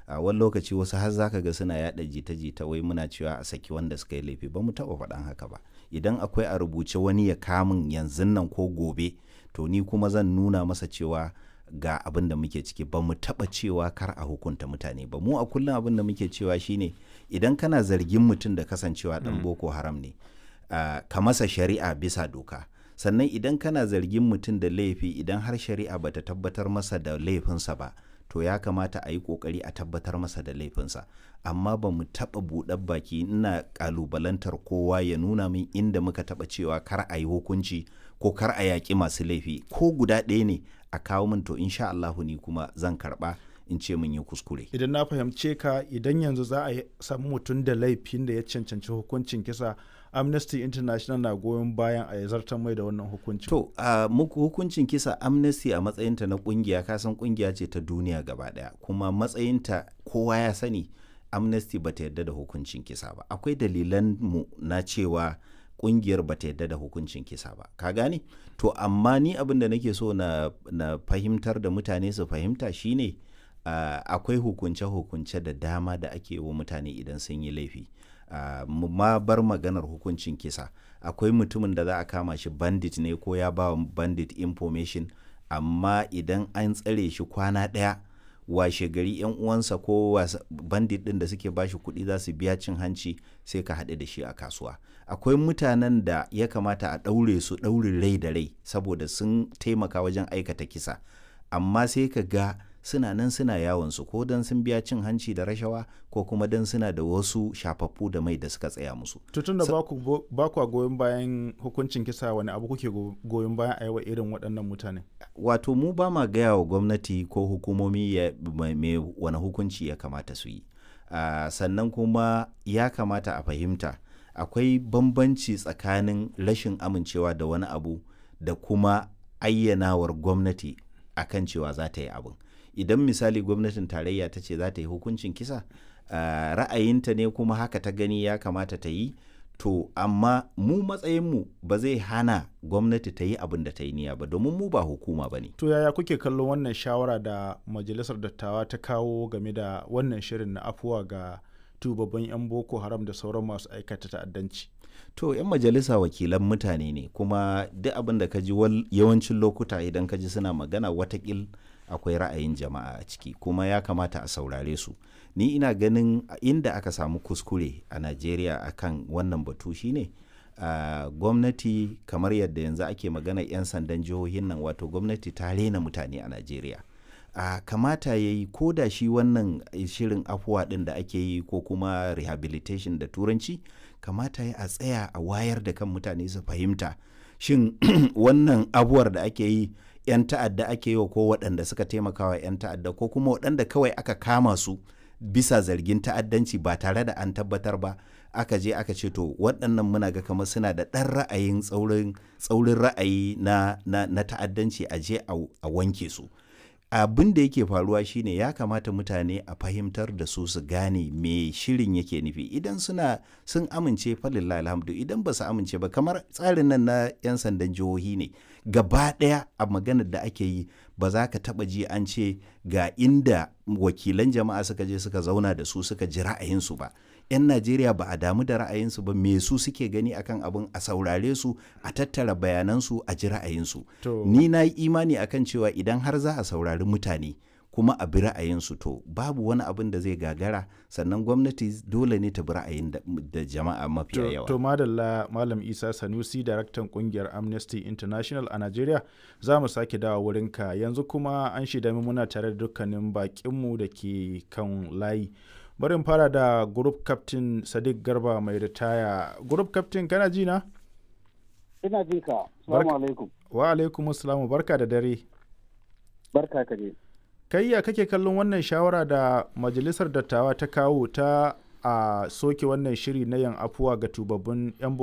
a wani lokaci wasu har zaka ga suna yada jita-jita wai muna cewa a saki wanda suka yi laifi. Ba mu taɓa faɗan haka ba. Idan akwai a rubuce wani ya kamun yanzun nan ko gobe, to ni kuma zan nuna masa cewa ga abin da muke ciki. Ba mu taɓa cewa kar a hukunta mutane ba. Mu a kullum abin da muke cewa shine idan kana zargin mutum da kasancewa ɗan Boko Haram ne, ka masa shari'a bisa doka. Sannan idan kana zargin mutum da laifi, idan har shari'a bata tabbatar masa da laifinsa ba, to ya kamata a yi ƙoƙari a tabbatar masa da laifinsa. Amma ba mu taɓa buɗar baki ina ƙalubalantar kowa ya nuna min inda muka taɓa cewa kar a yi hukunci ko kar a yaƙi masu laifi ko guda ɗaya ne a kawo min, to insha Allahu ni kuma zan karɓa in ce mun yi kuskure. Idan na fahimce ka, idan yanzu za a samu mutum da laifin da ya cancanci hukuncin kisa, Amnesty International na goyon bayan a zartar mai da wannan hukuncin. To, muku hukuncin kisa, Amnesty a matsayinta na kungiya, kasan kungiya ce ta duniya gaba daya, kuma matsayinta kowa ya sani. Amnesty bata yarda da hukuncin kisa ba. Akwai dalilan mu na cewa kungiyar bata yarda da hukuncin kisa ba, ka gane? To amma ni abin da nake so na fahimtar da mutane su fahimta shine akwai hukunce-hukunce da dama da ake wa mutane idan sun yi laifi. Ma bar maganar hukuncin kisa, akwai mutumin da za a kama shi bandit ne ko ya ba bandit information, amma idan an tsare shi kwana ɗaya, washe gari yan uwansa ko bandit ɗin da suke bashi kuɗi za su biya cin hanci, sai ka haɗu da shi a kasuwa. Akwai mutanen da ya kamata a ɗaure su ɗaurin rai da rai saboda sun taimaka wajen aikata kisa, amma sai ka ga suna nan suna yawon su, ko dan sun biya cin hanci da rashawa ko kuma dan suna da wasu shafaffu da mai da suka tsaya musu. Tutun da ba ku goyon bayan hukuncin kisa, wani abu kuke goyon bayan a yi wa irin waɗannan mutane? Wato mu ba ma gaya wa gwamnati ko hukumomi wani hukunci ya kamata su yi. Sannan kuma ya kamata a fahimta akwai bambanci tsakanin rashin amincewa da wani abu da kuma ayyanawar gwamnati akan cewa za ta yi abin. Idan misali gwamnatin tarayya ta ce za ta yi hukuncin kisa, ra'ayinta ne kuma haka ta gani ya kamata ta yi, to amma mu matsayinmu ba zai hana gwamnati ta yi abin da ta yi niyya ba, domin mu ba hukuma ba ne. To yaya kuke kallon wannan shawara da majalisar dattawa ta kawo game da wannan shirin na afuwa ga tubabbin 'yan Boko Haram da sauran masu aikata ta'addanci? To 'yan majalisa wakilan mutane ne, kuma duk abin da ka ji yawancin lokuta idan ka ji suna magana, watakil akwai ra'ayin jama'a a ciki, kuma ya kamata a saurare su. Ni ina ganin inda aka samu kuskure a Najeriya akan wannan batu shine gwamnati, kamar yadda yanzu ake magana 'yan sandan jihohin nan, wato gwamnati ta rena mutane a Najeriya. Kamata ya yi ko da shi wannan shirin afuwa ɗin da ake yi ko kuma rehabilitation da turanci, kamata ya a tsaya a wayar da kan mutane su fahimta shin wannan abuwar da ake yi 'yan ta'adda ake yi wa, ko waɗanda suka taimaka wa 'yan ta'adda, ko kuma waɗanda kawai aka kama su bisa zargin ta'addanci ba tare da an tabbatar ba, aka je aka ce to waɗannan muna ga kamar suna da ɗan ra'ayin tsaurin ra'ayi na ta'addanci, a je a wanke su. Abin da yake faruwa shine ya kamata mutane a fahimtar da su gane me shirin yake nufi. Idan sun amince falillahi alhamdu, idan ba su amince ba, kamar tsarin nan na 'yan sandan jihohi ne gaba ɗaya, a maganar da ake yi ba za ka taɓa ji an ce ga inda wakilan jama'a suka je suka zauna da su suka ji ra'ayinsu ba. 'Yan Najeriya ba a damu da ra'ayinsu ba, me su suke gani akan abin, a saurare su, a tattara bayanansu, a ji ra'ayinsu. Ni na yi imani akan cewa idan har za a saurari mutane kuma a bi ra'ayinsu, to babu wani abin da zai gagara. Sannan gwamnati dole ne ta bi ra'ayin da jama'a mafiya yawa. To madalla, Malam Isa Sanusi, daraktan kungiyar Amnesty International a Najeriya, za mu sake dawo wurinka. Yanzu kuma an shida muna tare da dukkanin bakinmu da ke kan layi. Bari in fara da Group Captain Sadiq Garba mai ritaya. Group Captain, kana ji na? Ina jin ka. Assalamu alaikum. Wa alaikum assalam, barka da dare. Barka ka je. Kai ya kake kallon wannan shawara da majalisar dattawa ta kawo ta a soke wannan shiri na yin afuwa ga tubabbin 'yan